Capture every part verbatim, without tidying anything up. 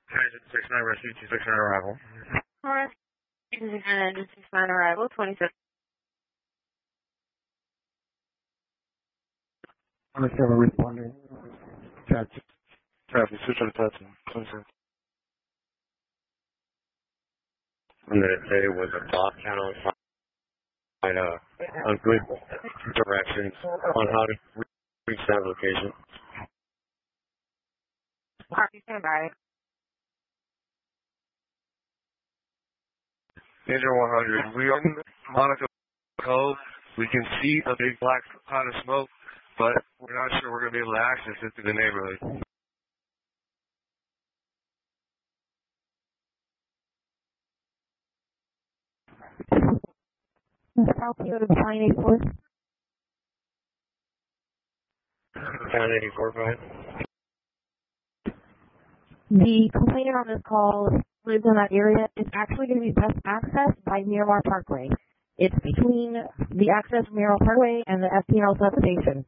Engine six nine, rescue two six nine arrival. Alright, engine six nine arrival, twenty-seven. twenty-seven responding. Traffic. Traffic, switch on the platform. twenty-seven. I'm going to say it was a block channel. Find a, a good directions on how to reach that location. Copy, stand by. Engine one hundred, we are in Monaco Cove. We can see a big black cloud of smoke, but we're not sure we're going to be able to access it through the neighborhood. South Dakota Pine eighty-four. Pound eighty-four, fine. The complainant on this call lives in that area. It's actually going to be best accessed by Miramar Parkway. It's between the access to Miramar Parkway and the F P L substation.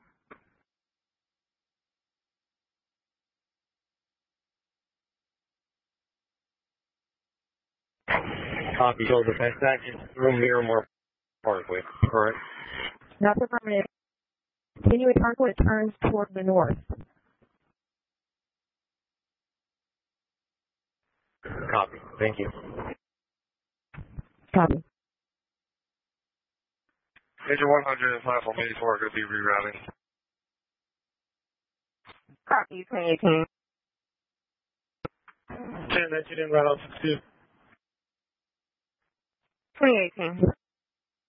Copy. So the best access through Miramar Parkway, correct? Not affirmative. Continue Parkway turns toward the north. Copy. Thank you. Copy. Engine one hundred and platform eighty-four are going to be rerouting. Copy, twenty eighteen. ten nineteen in route altitude. twenty eighteen.